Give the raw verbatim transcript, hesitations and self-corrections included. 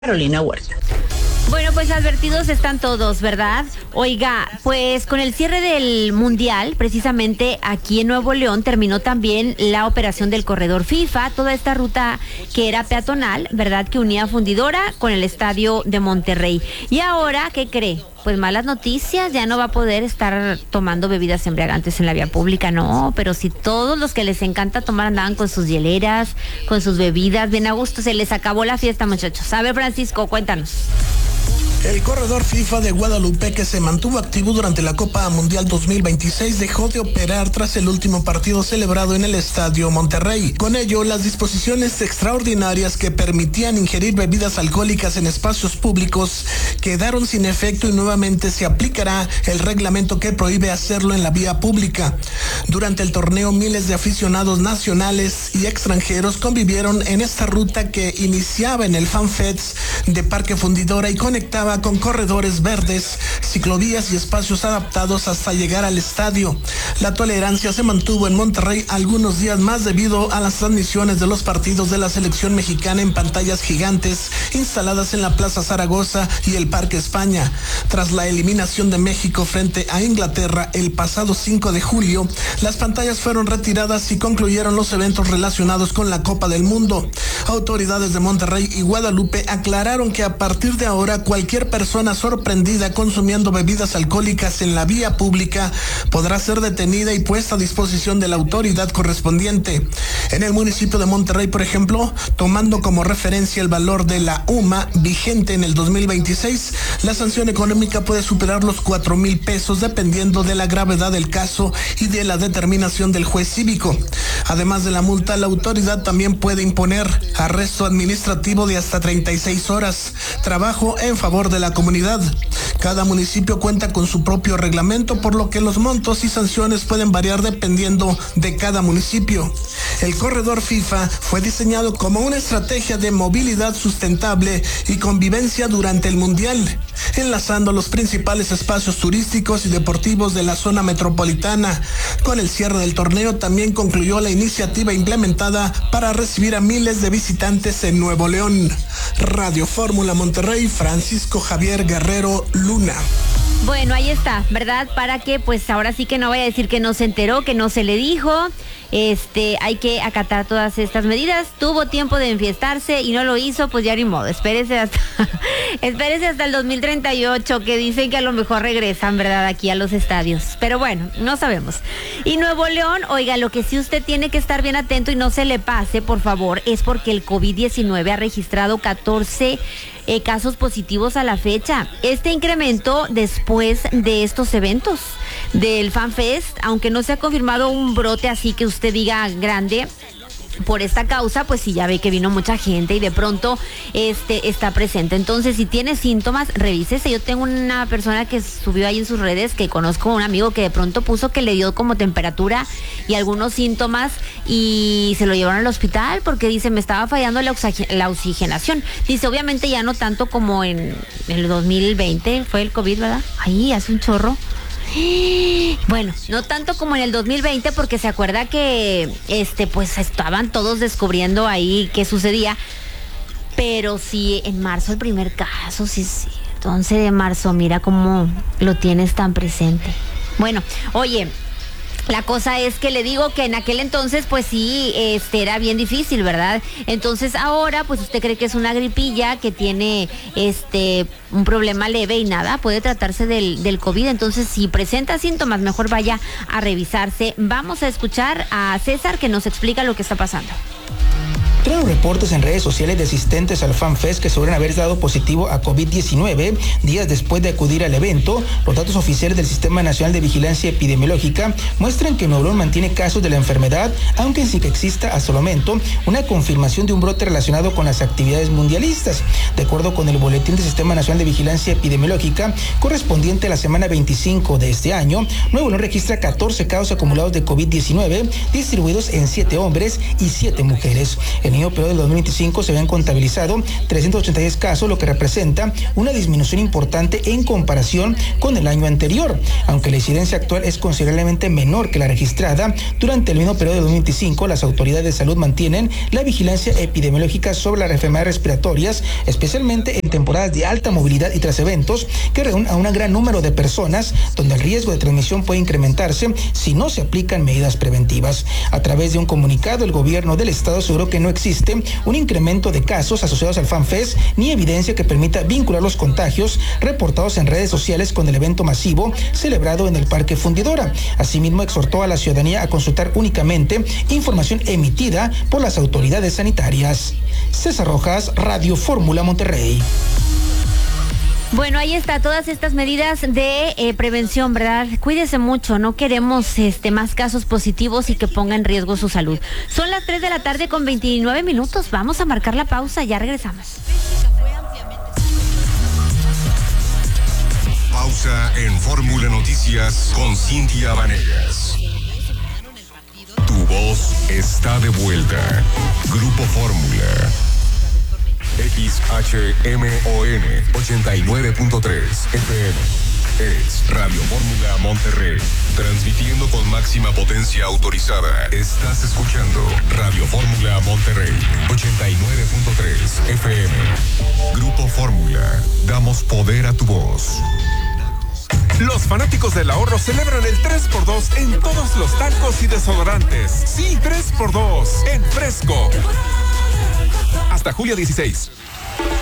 Carolina Huerta. Bueno, pues advertidos están todos, ¿verdad? Oiga, pues con el cierre del Mundial, precisamente aquí en Nuevo León terminó también la operación del corredor FIFA, toda esta ruta que era peatonal, ¿verdad? Que unía Fundidora con el estadio de Monterrey. Y ahora, ¿qué cree? Pues malas noticias, ya no va a poder estar tomando bebidas embriagantes en la vía pública, no, pero si todos los que les encanta tomar andaban con sus hieleras, con sus bebidas, bien a gusto, se les acabó la fiesta, muchachos. A ver, Francisco, cuéntanos. El corredor FIFA de Guadalupe, que se mantuvo activo durante la Copa Mundial dos mil veintiséis, dejó de operar tras el último partido celebrado en el Estadio Monterrey. Con ello, las disposiciones extraordinarias que permitían ingerir bebidas alcohólicas en espacios públicos quedaron sin efecto y nuevamente se aplicará el reglamento que prohíbe hacerlo en la vía pública. Durante el torneo, miles de aficionados nacionales y extranjeros convivieron en esta ruta que iniciaba en el FanFest de Parque Fundidora y conectaba con corredores verdes, ciclovías y espacios adaptados hasta llegar al estadio. La tolerancia se mantuvo en Monterrey algunos días más debido a las transmisiones de los partidos de la selección mexicana en pantallas gigantes instaladas en la Plaza Zaragoza y el Parque España. Tras la eliminación de México frente a Inglaterra el pasado cinco de julio, las pantallas fueron retiradas y concluyeron los eventos relacionados con la Copa del Mundo. Autoridades de Monterrey y Guadalupe aclararon que a partir de ahora cualquier persona sorprendida consumiendo bebidas alcohólicas en la vía pública podrá ser detenida y puesta a disposición de la autoridad correspondiente. En el municipio de Monterrey, por ejemplo, tomando como referencia el valor de la U M A vigente en el dos mil veintiséis, la sanción económica puede superar los cuatro mil pesos dependiendo de la gravedad del caso y de la determinación del juez cívico. Además de la multa, la autoridad también puede imponer arresto administrativo de hasta treinta y seis horas, trabajo en favor de la comunidad. Cada municipio cuenta con su propio reglamento, por lo que los montos y sanciones pueden variar dependiendo de cada municipio. El corredor FIFA fue diseñado como una estrategia de movilidad sustentable y convivencia durante el Mundial, enlazando los principales espacios turísticos y deportivos de la zona metropolitana. Con el cierre del torneo también concluyó la iniciativa implementada para recibir a miles de visitantes en Nuevo León. Radio Fórmula Monterrey, Francisco Javier Guerrero Luna. Bueno, ahí está, ¿verdad? Para que pues ahora sí que no vaya a decir que no se enteró, que no se le dijo. Este, hay que acatar todas estas medidas. Tuvo tiempo de enfiestarse y no lo hizo, pues ya ni modo. Espérese hasta, espérese hasta el dos mil treinta y ocho, que dicen que a lo mejor regresan, ¿verdad? Aquí a los estadios. Pero bueno, no sabemos. Y Nuevo León, oiga, lo que sí usted tiene que estar bien atento y no se le pase, por favor, es porque el COVID diecinueve ha registrado catorce eh, casos positivos a la fecha. Este incremento después de estos eventos del FanFest, aunque no se ha confirmado un brote así que usted diga grande por esta causa, pues sí, ya ve que vino mucha gente y de pronto este está presente. Entonces, si tiene síntomas, revísese. Yo tengo una persona que subió ahí en sus redes, que conozco, un amigo que de pronto puso que le dio como temperatura y algunos síntomas y se lo llevaron al hospital porque dice, me estaba fallando la, oxig- la oxigenación. Dice, obviamente ya no tanto como en el dos mil veinte fue el COVID, ¿verdad? Ahí hace un chorro. Bueno, no tanto como en el dos mil veinte, porque se acuerda que este pues estaban todos descubriendo ahí qué sucedía, pero sí en marzo el primer caso, sí, sí, once de marzo, mira cómo lo tienes tan presente. Bueno, oye, la cosa es que le digo que en aquel entonces pues sí, este era bien difícil, ¿verdad? Entonces ahora pues usted cree que es una gripilla que tiene este un problema leve y nada, puede tratarse del, del COVID. Entonces si presenta síntomas, mejor vaya a revisarse. Vamos a escuchar a César, que nos explica lo que está pasando. Tras los reportes en redes sociales de asistentes al FanFest que suelen haber dado positivo a COVID diecinueve días después de acudir al evento, los datos oficiales del Sistema Nacional de Vigilancia Epidemiológica muestran que Nuevo León mantiene casos de la enfermedad, aunque sin que exista hasta el momento una confirmación de un brote relacionado con las actividades mundialistas. De acuerdo con el boletín del Sistema Nacional de Vigilancia Epidemiológica correspondiente a la semana veinticinco de este año, Nuevo León registra catorce casos acumulados de COVID diecinueve distribuidos en siete hombres y siete mujeres. El En el mismo periodo del dos mil veinticinco se habían contabilizado trescientos ochenta y seis casos, lo que representa una disminución importante en comparación con el año anterior. Aunque la incidencia actual es considerablemente menor que la registrada durante el mismo periodo de dos mil veinticinco, las autoridades de salud mantienen la vigilancia epidemiológica sobre las enfermedades respiratorias, especialmente en temporadas de alta movilidad y tras eventos que reúnen a un gran número de personas, donde el riesgo de transmisión puede incrementarse si no se aplican medidas preventivas. A través de un comunicado, el gobierno del estado aseguró que no existe un incremento de casos asociados al FanFest ni evidencia que permita vincular los contagios reportados en redes sociales con el evento masivo celebrado en el Parque Fundidora. Asimismo, exhortó a la ciudadanía a consultar únicamente información emitida por las autoridades sanitarias. César Rojas, Radio Fórmula Monterrey. Bueno, ahí está, todas estas medidas de eh, prevención, ¿verdad? Cuídese mucho, no queremos este más casos positivos y que ponga en riesgo su salud. Son las tres de la tarde con veintinueve minutos, vamos a marcar la pausa, ya regresamos. Pausa en Fórmula Noticias con Cintia Vanegas. Tu voz está de vuelta. Grupo Fórmula. X H M O N ochenta y nueve punto tres F M. Es Radio Fórmula Monterrey. Transmitiendo con máxima potencia autorizada. Estás escuchando Radio Fórmula Monterrey ochenta y nueve punto tres F M. Grupo Fórmula. Damos poder a tu voz. Los fanáticos del ahorro celebran el tres por dos en todos los talcos y desodorantes. Sí, tres por dos en Fresco. Hasta julio dieciséis.